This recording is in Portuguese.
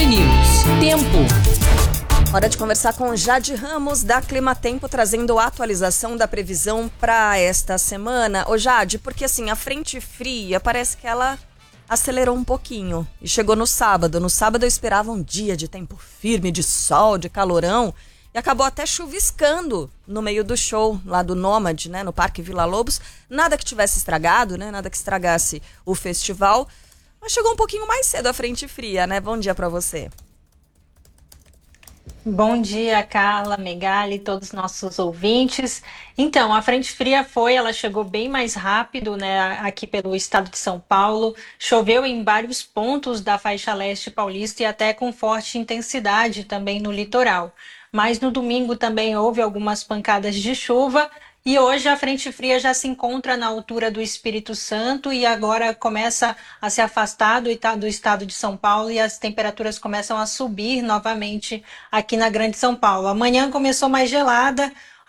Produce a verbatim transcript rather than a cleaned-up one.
News. Tempo. Hora de conversar com Jade Ramos, da Climatempo, trazendo a atualização da previsão para esta semana. Ô Jade, porque assim, a frente fria parece que ela acelerou um pouquinho e chegou no sábado. No sábado eu esperava um dia de tempo firme, de sol, de calorão, e acabou até chuviscando no meio do show lá do Nômade, né, no Parque Vila Lobos. Nada que tivesse estragado, né, nada que estragasse o festival, mas chegou um pouquinho mais cedo a frente fria, né? Bom dia para você. Bom dia, Carla, Megali, todos os nossos ouvintes. Então, a frente fria foi, ela chegou bem mais rápido, né, aqui pelo estado de São Paulo. Choveu em vários pontos da faixa leste paulista e até com forte intensidade também no litoral. Mas no domingo também houve algumas pancadas de chuva. E hoje a frente fria já se encontra na altura do Espírito Santo e agora começa a se afastar do estado de São Paulo e as temperaturas começam a subir novamente aqui na Grande São Paulo. Amanhã começou mais gelada,